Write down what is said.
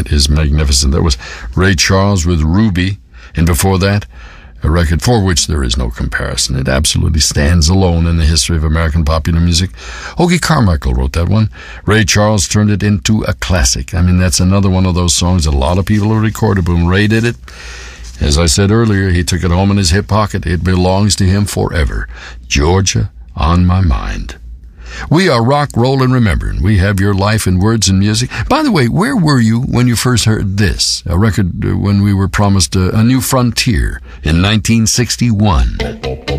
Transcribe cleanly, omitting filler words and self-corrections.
is magnificent. That was Ray Charles with Ruby, and before that, a record for which there is no comparison. It absolutely stands alone in the history of American popular music. Hoagy Carmichael wrote that one. Ray Charles turned it into a classic. I mean, that's another one of those songs a lot of people have recorded, but when Ray did it, as I said earlier, he took it home in his hip pocket. It belongs to him forever. Georgia on My Mind. We are Rock, Roll, and Remembering. We have your life in words and music. By the way, where were you when you first heard this? A record when we were promised a new frontier in 1961.